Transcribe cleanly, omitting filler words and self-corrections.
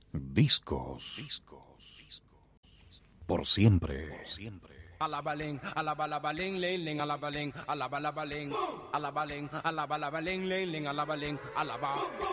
Discos. Por siempre. Alabaleng, alabalabaleng, leng, alabaleng, alabalabaleng, alabaleng, alabalabaleng, leng, alabaleng, alaba.